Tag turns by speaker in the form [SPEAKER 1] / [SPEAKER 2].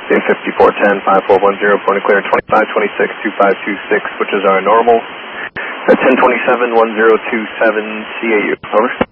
[SPEAKER 1] Okay, 5410, 5410, point of clear 2526, 2526, which is our normal. 1027, 1027, CAU, over.